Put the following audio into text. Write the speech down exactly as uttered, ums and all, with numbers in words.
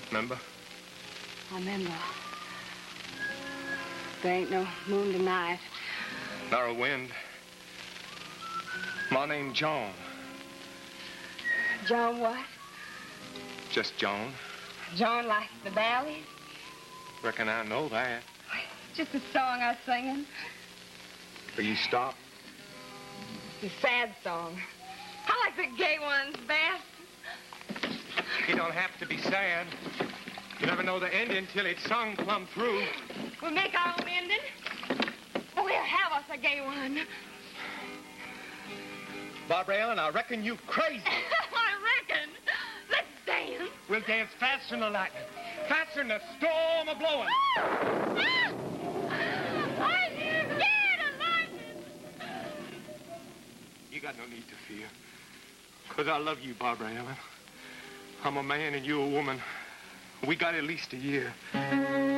Remember? I remember. There ain't no moon tonight. Nor a wind. My name's John. John what? Just John. John like the valleys? Reckon I know that. Just a song I was singing. Will you stop? It's a sad song. I like the gay ones best. It don't have to be sad. You never know the ending till it's sung plumb through. We'll make our own ending. We'll have us a gay one. Barbara Allen, I reckon you crazy. I reckon. Let's dance. We'll dance faster than the lightning. Faster than the storm a blowing. I'm scared of lightning. You got no need to fear. Because I love you, Barbara Allen. I'm a man and you a woman. We got at least a year.